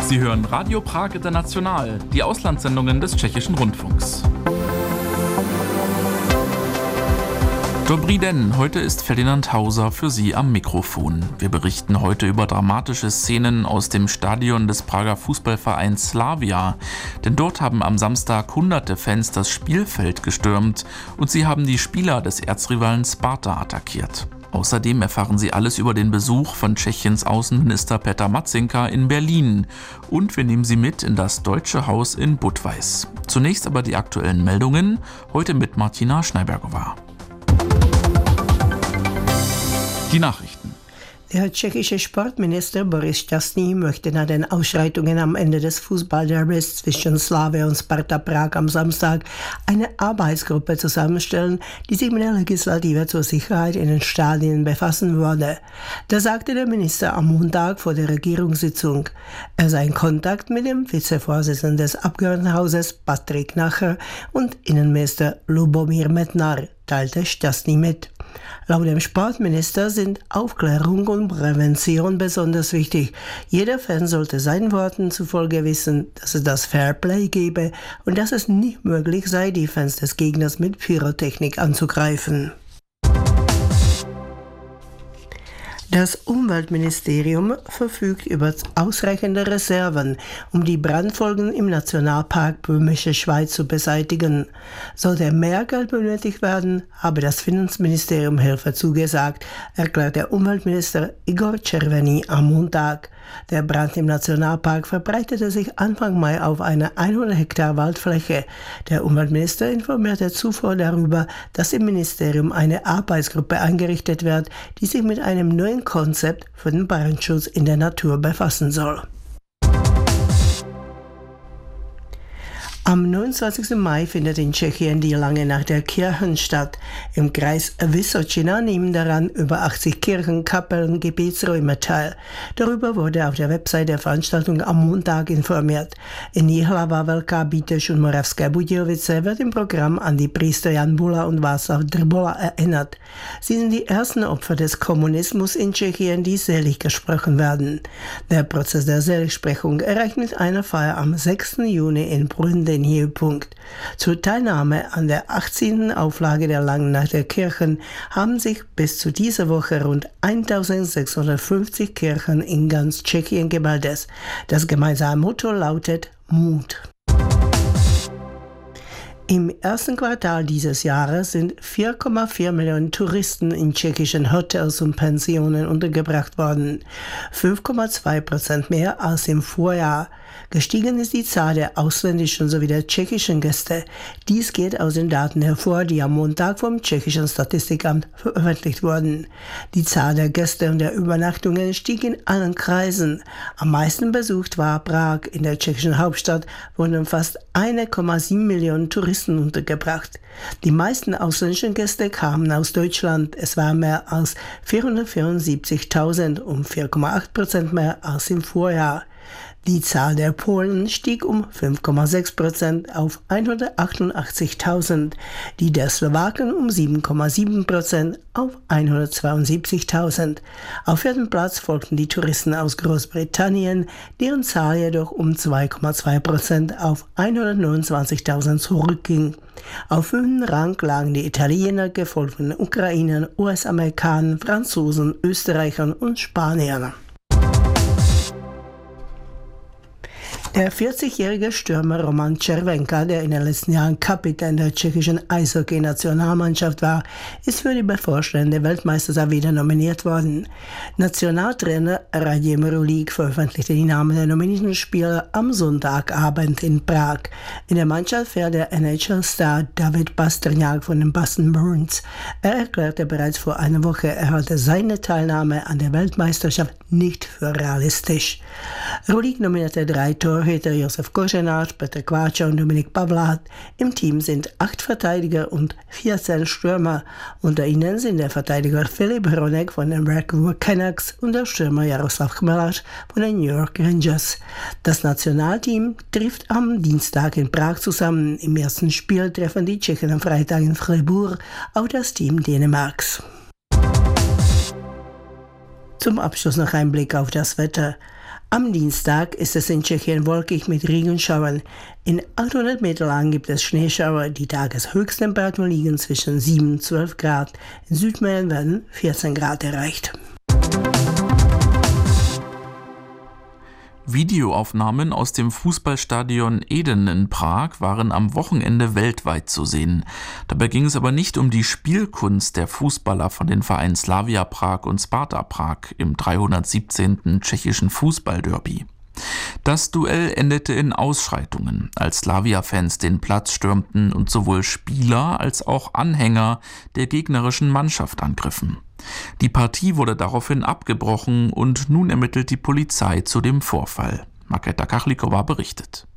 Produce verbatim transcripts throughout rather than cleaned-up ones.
Sie hören Radio Prag International, die Auslandssendungen des Tschechischen Rundfunks. Dobrý den, heute ist Ferdinand Hauser für Sie am Mikrofon. Wir berichten heute über dramatische Szenen aus dem Stadion des Prager Fußballvereins Slavia. Denn dort haben am Samstag hunderte Fans das Spielfeld gestürmt und sie haben die Spieler des Erzrivalen Sparta attackiert. Außerdem erfahren Sie alles über den Besuch von Tschechiens Außenminister Petr Marcinka in Berlin. Und wir nehmen Sie mit in das Deutsche Haus in Budweis. Zunächst aber die aktuellen Meldungen, heute mit Martina Schneibergová. Die Nachrichten. Der tschechische Sportminister Boris Šťastný möchte nach den Ausschreitungen am Ende des Fußballderbys zwischen Slavia und Sparta Prag am Samstag eine Arbeitsgruppe zusammenstellen, die sich mit der Legislative zur Sicherheit in den Stadien befassen würde. Das sagte der Minister am Montag vor der Regierungssitzung. Er sei in Kontakt mit dem Vizevorsitzenden des Abgeordnetenhauses Patrik Nacher und Innenminister Lubomír Metnar, teilte Šťastný mit. Laut dem Sportminister sind Aufklärung und Prävention besonders wichtig. Jeder Fan sollte seinen Worten zufolge wissen, dass es das Fairplay gebe und dass es nicht möglich sei, die Fans des Gegners mit Pyrotechnik anzugreifen. Das Umweltministerium verfügt über ausreichende Reserven, um die Brandfolgen im Nationalpark Böhmische Schweiz zu beseitigen. Sollte mehr Geld benötigt werden, habe das Finanzministerium Hilfe zugesagt, erklärt der Umweltminister Igor Červený am Montag. Der Brand im Nationalpark verbreitete sich Anfang Mai auf einer hundert Hektar Waldfläche. Der Umweltminister informierte zuvor darüber, dass im Ministerium eine Arbeitsgruppe eingerichtet wird, die sich mit einem neuen Konzept für den Brandschutz in der Natur befassen soll. Am neunundzwanzigsten Mai findet in Tschechien die Lange Nacht der Kirchen statt. Im Kreis Vysočina nehmen daran über achtzig Kirchen, Kapellen, Gebetsräume teil. Darüber wurde auf der Website der Veranstaltung am Montag informiert. In Jihlava, Velká Bítež und Moravské Budějovice wird im Programm an die Priester Jan Bula und Václav Drbola erinnert. Sie sind die ersten Opfer des Kommunismus in Tschechien, die selig gesprochen werden. Der Prozess der Seligsprechung erreicht mit einer Feier am sechsten Juni in Brünn den Höhepunkt. Zur Teilnahme an der achtzehnten Auflage der Langen Nacht der Kirchen haben sich bis zu dieser Woche rund eintausendsechshundertfünfzig Kirchen in ganz Tschechien gemeldet. Das gemeinsame Motto lautet Mut. Im ersten Quartal dieses Jahres sind vier Komma vier Millionen Touristen in tschechischen Hotels und Pensionen untergebracht worden. fünf Komma zwei Prozent mehr als im Vorjahr. Gestiegen ist die Zahl der ausländischen sowie der tschechischen Gäste. Dies geht aus den Daten hervor, die am Montag vom tschechischen Statistikamt veröffentlicht wurden. Die Zahl der Gäste und der Übernachtungen stieg in allen Kreisen. Am meisten besucht war Prag. In der tschechischen Hauptstadt wurden fast eine Komma sieben Millionen Touristen untergebracht. Die meisten ausländischen Gäste kamen aus Deutschland. Es waren mehr als vierhundertvierundsiebzigtausend, um vier Komma acht Prozent mehr als im Vorjahr. Die Zahl der Polen stieg um fünf Komma sechs Prozent auf hundertachtundachtzigtausend, die der Slowaken um sieben Komma sieben Prozent auf hundertzweiundsiebzigtausend. Auf vierten Platz folgten die Touristen aus Großbritannien, deren Zahl jedoch um zwei Komma zwei Prozent auf hundertneunundzwanzigtausend zurückging. Auf fünften Rang lagen die Italiener, gefolgt von den Ukrainern, U S-Amerikanern, Franzosen, Österreichern und Spaniern. Der vierzigjährige Stürmer Roman Červenka, der in den letzten Jahren Kapitän der tschechischen Eishockey-Nationalmannschaft war, ist für die bevorstehende Weltmeisterschaft wieder nominiert worden. Nationaltrainer Radim Rulík veröffentlichte die Namen der nominierten Spieler am Sonntagabend in Prag. In der Mannschaft fährt der N H L-Star David Pastrňák von den Boston Bruins. Er erklärte bereits vor einer Woche, er halte seine Teilnahme an der Weltmeisterschaft nicht für realistisch. Rulík nominierte drei Torhüter, Josef Kořenář, Petr Kváča und Dominik Pavlát. Im Team sind acht Verteidiger und vierzehn Stürmer. Unter ihnen sind der Verteidiger Filip Hronek von den Vancouver Canucks und der Stürmer Jaroslav Chmelař von den New York Rangers. Das Nationalteam trifft am Dienstag in Prag zusammen. Im ersten Spiel treffen die Tschechen am Freitag in Fribourg auf das Team Dänemarks. Zum Abschluss noch ein Blick auf das Wetter. Am Dienstag ist es in Tschechien wolkig mit Regenschauern. In achthundert Meter lang gibt es Schneeschauer. Die Tageshöchsttemperaturen liegen zwischen sieben und zwölf Grad. In Südmähren werden vierzehn Grad erreicht. Videoaufnahmen aus dem Fußballstadion Eden in Prag waren am Wochenende weltweit zu sehen. Dabei ging es aber nicht um die Spielkunst der Fußballer von den Vereinen Slavia Prag und Sparta Prag im dreihundertsiebzehnten tschechischen Fußballderby. Das Duell endete in Ausschreitungen, als Slavia-Fans den Platz stürmten und sowohl Spieler als auch Anhänger der gegnerischen Mannschaft angriffen. Die Partie wurde daraufhin abgebrochen und nun ermittelt die Polizei zu dem Vorfall. Markéta Kachlikova berichtet.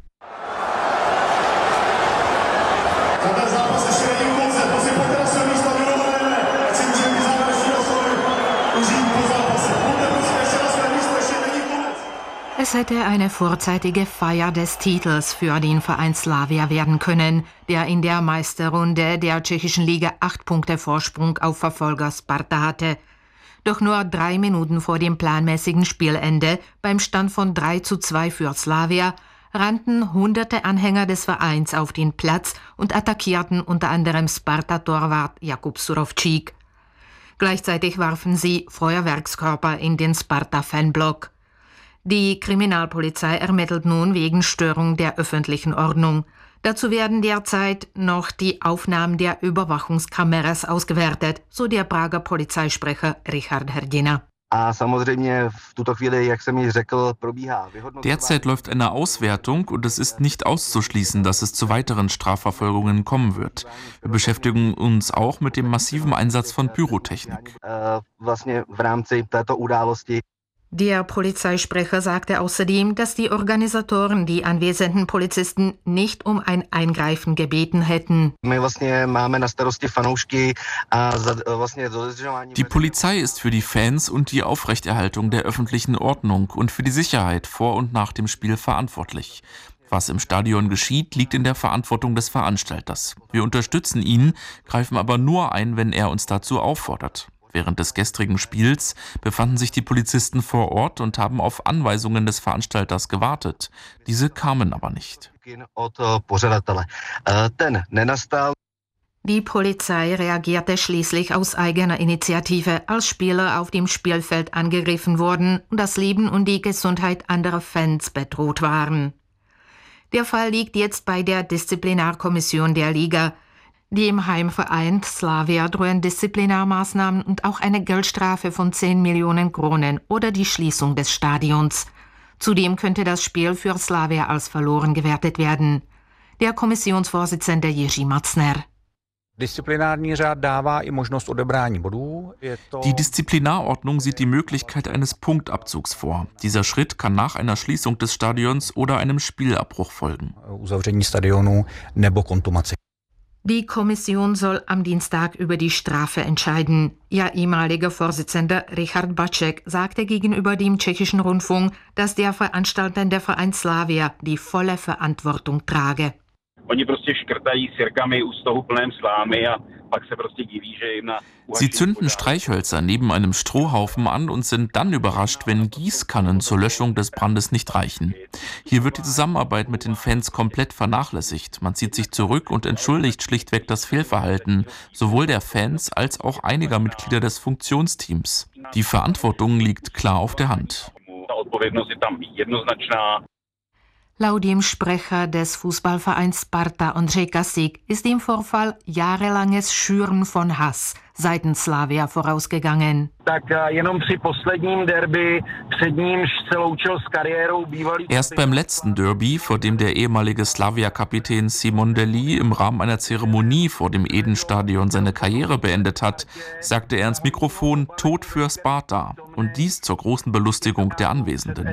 Es hätte eine vorzeitige Feier des Titels für den Verein Slavia werden können, der in der Meisterrunde der tschechischen Liga acht Punkte Vorsprung auf Verfolger Sparta hatte. Doch nur drei Minuten vor dem planmäßigen Spielende, beim Stand von drei zu zwei für Slavia, rannten hunderte Anhänger des Vereins auf den Platz und attackierten unter anderem Sparta-Torwart Jakub Surovčík. Gleichzeitig warfen sie Feuerwerkskörper in den Sparta-Fanblock. Die Kriminalpolizei ermittelt nun wegen Störung der öffentlichen Ordnung. Dazu werden derzeit noch die Aufnahmen der Überwachungskameras ausgewertet, so der Prager Polizeisprecher Richard Hrdina. Derzeit läuft eine Auswertung und es ist nicht auszuschließen, dass es zu weiteren Strafverfolgungen kommen wird. Wir beschäftigen uns auch mit dem massiven Einsatz von Pyrotechnik. Der Polizeisprecher sagte außerdem, dass die Organisatoren die anwesenden Polizisten nicht um ein Eingreifen gebeten hätten. Die Polizei ist für die Fans und die Aufrechterhaltung der öffentlichen Ordnung und für die Sicherheit vor und nach dem Spiel verantwortlich. Was im Stadion geschieht, liegt in der Verantwortung des Veranstalters. Wir unterstützen ihn, greifen aber nur ein, wenn er uns dazu auffordert. Während des gestrigen Spiels befanden sich die Polizisten vor Ort und haben auf Anweisungen des Veranstalters gewartet. Diese kamen aber nicht. Die Polizei reagierte schließlich aus eigener Initiative, als Spieler auf dem Spielfeld angegriffen wurden und das Leben und die Gesundheit anderer Fans bedroht waren. Der Fall liegt jetzt bei der Disziplinarkommission der Liga. Dem Heimverein Slavia drohen Disziplinarmaßnahmen und auch eine Geldstrafe von zehn Millionen Kronen oder die Schließung des Stadions. Zudem könnte das Spiel für Slavia als verloren gewertet werden. Der Kommissionsvorsitzende Jiří Macner. Die Disziplinarordnung sieht die Möglichkeit eines Punktabzugs vor. Dieser Schritt kann nach einer Schließung des Stadions oder einem Spielabbruch folgen. Die Kommission soll am Dienstag über die Strafe entscheiden. Ihr ehemaliger Vorsitzender Richard Bacek sagte gegenüber dem tschechischen Rundfunk, dass der veranstaltende Verein Slavia die volle Verantwortung trage. Sie zünden Streichhölzer neben einem Strohhaufen an und sind dann überrascht, wenn Gießkannen zur Löschung des Brandes nicht reichen. Hier wird die Zusammenarbeit mit den Fans komplett vernachlässigt. Man zieht sich zurück und entschuldigt schlichtweg das Fehlverhalten, sowohl der Fans als auch einiger Mitglieder des Funktionsteams. Die Verantwortung liegt klar auf der Hand. Laut dem Sprecher des Fußballvereins Sparta Ondřej Kasík ist dem Vorfall jahrelanges Schüren von Hass seitens Slavia vorausgegangen. Erst beim letzten Derby, vor dem der ehemalige Slavia-Kapitän Simon Deli im Rahmen einer Zeremonie vor dem Eden-Stadion seine Karriere beendet hat, sagte er ins Mikrofon „Tod für Sparta" und dies zur großen Belustigung der Anwesenden.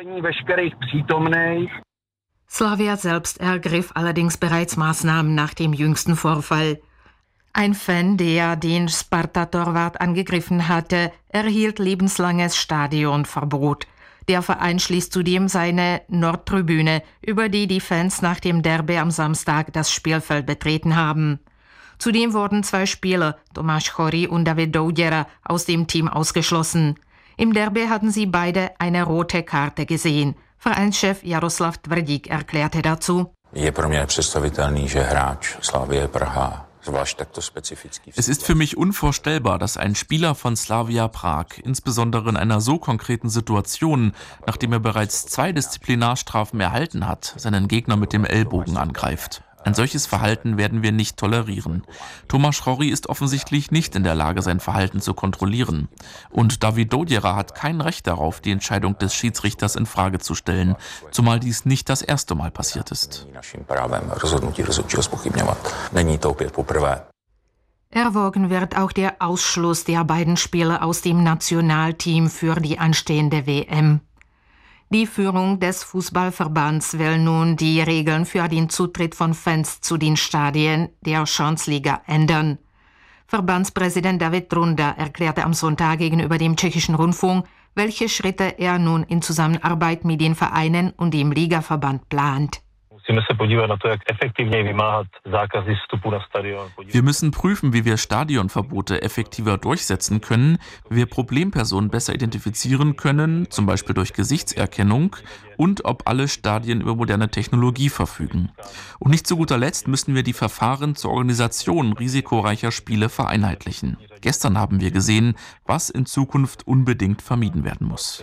Slavia selbst ergriff allerdings bereits Maßnahmen nach dem jüngsten Vorfall. Ein Fan, der den Sparta-Torwart angegriffen hatte, erhielt lebenslanges Stadionverbot. Der Verein schließt zudem seine Nordtribüne, über die die Fans nach dem Derby am Samstag das Spielfeld betreten haben. Zudem wurden zwei Spieler, Tomáš Chorý und David Douděra, aus dem Team ausgeschlossen. Im Derby hatten sie beide eine rote Karte gesehen. Vereinschef Jaroslav Tvrdík erklärte dazu: Es ist für mich unvorstellbar, dass ein Spieler von Slavia Prag, insbesondere in einer so konkreten Situation, nachdem er bereits zwei Disziplinarstrafen erhalten hat, seinen Gegner mit dem Ellbogen angreift. Ein solches Verhalten werden wir nicht tolerieren. Tomáš Rory ist offensichtlich nicht in der Lage, sein Verhalten zu kontrollieren. Und David Dodjera hat kein Recht darauf, die Entscheidung des Schiedsrichters in Frage zu stellen, zumal dies nicht das erste Mal passiert ist. Erwogen wird auch der Ausschluss der beiden Spieler aus dem Nationalteam für die anstehende W M. Die Führung des Fußballverbands will nun die Regeln für den Zutritt von Fans zu den Stadien der Chance-Liga ändern. Verbandspräsident David Trunda erklärte am Sonntag gegenüber dem tschechischen Rundfunk, welche Schritte er nun in Zusammenarbeit mit den Vereinen und dem Ligaverband plant. Wir müssen prüfen, wie wir Stadionverbote effektiver durchsetzen können, wie wir Problempersonen besser identifizieren können, zum Beispiel durch Gesichtserkennung, und ob alle Stadien über moderne Technologie verfügen. Und nicht zu guter Letzt müssen wir die Verfahren zur Organisation risikoreicher Spiele vereinheitlichen. Gestern haben wir gesehen, was in Zukunft unbedingt vermieden werden muss.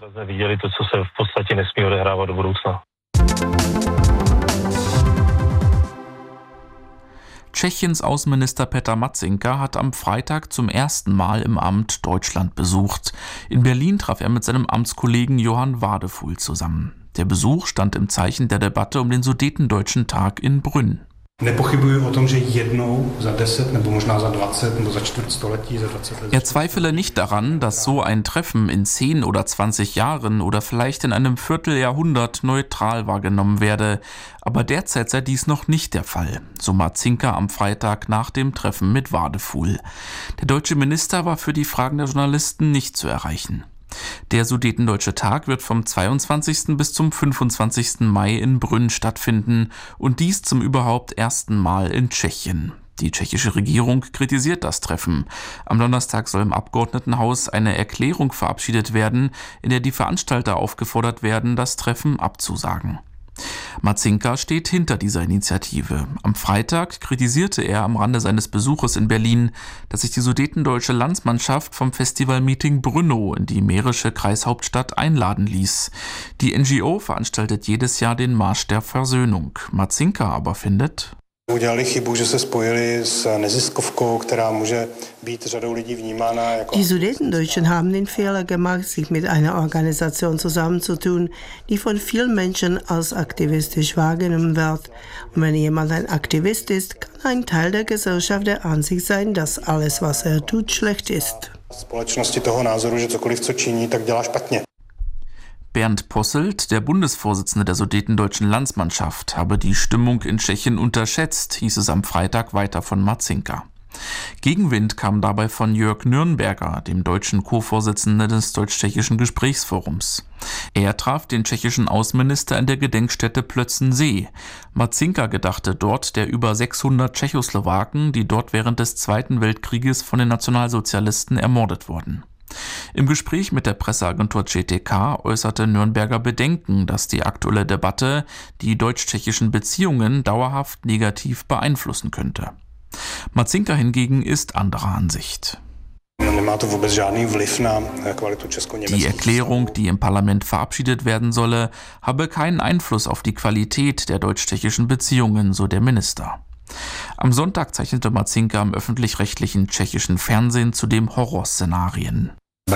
Tschechiens Außenminister Petr Matzinka hat am Freitag zum ersten Mal im Amt Deutschland besucht. In Berlin traf er mit seinem Amtskollegen Johann Wadefuhl zusammen. Der Besuch stand im Zeichen der Debatte um den Sudetendeutschen Tag in Brünn. Er zweifele nicht daran, dass so ein Treffen in zehn oder zwanzig Jahren oder vielleicht in einem Vierteljahrhundert neutral wahrgenommen werde. Aber derzeit sei dies noch nicht der Fall, so Matzinka am Freitag nach dem Treffen mit Wadefuhl. Der deutsche Minister war für die Fragen der Journalisten nicht zu erreichen. Der Sudetendeutsche Tag wird vom zweiundzwanzigsten bis zum fünfundzwanzigsten Mai in Brünn stattfinden und dies zum überhaupt ersten Mal in Tschechien. Die tschechische Regierung kritisiert das Treffen. Am Donnerstag soll im Abgeordnetenhaus eine Erklärung verabschiedet werden, in der die Veranstalter aufgefordert werden, das Treffen abzusagen. Matzinka steht hinter dieser Initiative. Am Freitag kritisierte er am Rande seines Besuches in Berlin, dass sich die sudetendeutsche Landsmannschaft vom Festivalmeeting Brno in die mährische Kreishauptstadt einladen ließ. Die N G O veranstaltet jedes Jahr den Marsch der Versöhnung. Matzinka aber findet: Die Sudetendeutschen haben den Fehler gemacht, sich mit einer Organisation zusammenzutun, die von vielen Menschen als aktivistisch wahrgenommen wird. Und wenn jemand ein Aktivist ist, kann ein Teil der Gesellschaft der Ansicht sein, dass alles, was er tut, schlecht ist. Bernd Posselt, der Bundesvorsitzende der Sudetendeutschen Landsmannschaft, habe die Stimmung in Tschechien unterschätzt, hieß es am Freitag weiter von Matzinka. Gegenwind kam dabei von Jörg Nürnberger, dem deutschen Co-Vorsitzenden des Deutsch-Tschechischen Gesprächsforums. Er traf den tschechischen Außenminister in der Gedenkstätte Plötzensee. Matzinka gedachte dort der über sechshundert Tschechoslowaken, die dort während des Zweiten Weltkrieges von den Nationalsozialisten ermordet wurden. Im Gespräch mit der Presseagentur C T K äußerte Nürnberger Bedenken, dass die aktuelle Debatte die deutsch-tschechischen Beziehungen dauerhaft negativ beeinflussen könnte. Matzinka hingegen ist anderer Ansicht. Die Erklärung, die im Parlament verabschiedet werden solle, habe keinen Einfluss auf die Qualität der deutsch-tschechischen Beziehungen, so der Minister. Am Sonntag zeichnete Matzinka im öffentlich-rechtlichen tschechischen Fernsehen zudem Horrorszenarien.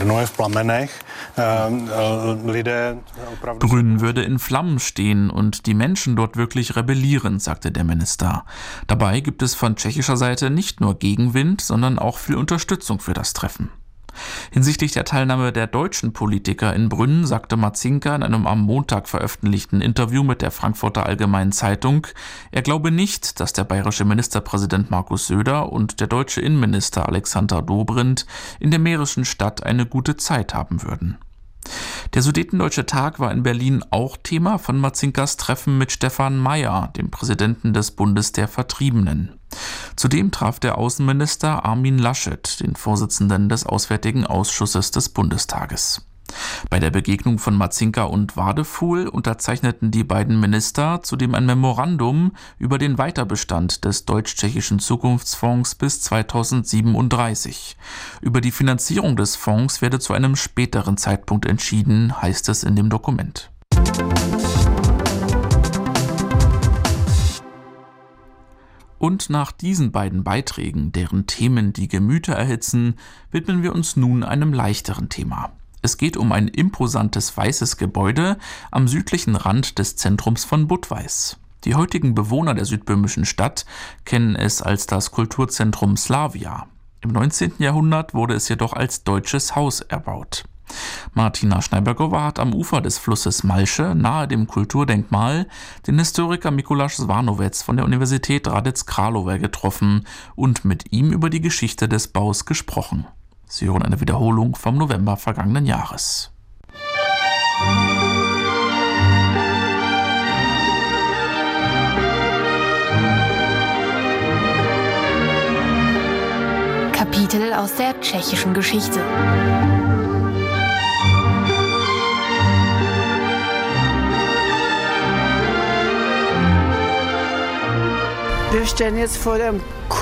Brünn würde in Flammen stehen und die Menschen dort wirklich rebellieren, sagte der Minister. Dabei gibt es von tschechischer Seite nicht nur Gegenwind, sondern auch viel Unterstützung für das Treffen. Hinsichtlich der Teilnahme der deutschen Politiker in Brünn sagte Matzinka in einem am Montag veröffentlichten Interview mit der Frankfurter Allgemeinen Zeitung, er glaube nicht, dass der bayerische Ministerpräsident Markus Söder und der deutsche Innenminister Alexander Dobrindt in der mährischen Stadt eine gute Zeit haben würden. Der Sudetendeutsche Tag war in Berlin auch Thema von Matzinkas Treffen mit Stefan Mayer, dem Präsidenten des Bundes der Vertriebenen. Zudem traf der Außenminister Armin Laschet, den Vorsitzenden des Auswärtigen Ausschusses des Bundestages. Bei der Begegnung von Marcinka und Wadefuhl unterzeichneten die beiden Minister zudem ein Memorandum über den Weiterbestand des Deutsch-Tschechischen Zukunftsfonds bis zweitausendsiebenunddreißig. Über die Finanzierung des Fonds werde zu einem späteren Zeitpunkt entschieden, heißt es in dem Dokument. Und nach diesen beiden Beiträgen, deren Themen die Gemüter erhitzen, widmen wir uns nun einem leichteren Thema. Es geht um ein imposantes weißes Gebäude am südlichen Rand des Zentrums von Budweis. Die heutigen Bewohner der südböhmischen Stadt kennen es als das Kulturzentrum Slavia. Im neunzehnten Jahrhundert wurde es jedoch als deutsches Haus erbaut. Martina Schneibergowa hat am Ufer des Flusses Malsche, nahe dem Kulturdenkmal, den Historiker Mikuláš Zvánovec von der Universität Hradec Králové getroffen und mit ihm über die Geschichte des Baus gesprochen. Sie hören eine Wiederholung vom November vergangenen Jahres. Kapitel aus der tschechischen Geschichte. Wir stehen jetzt vor dem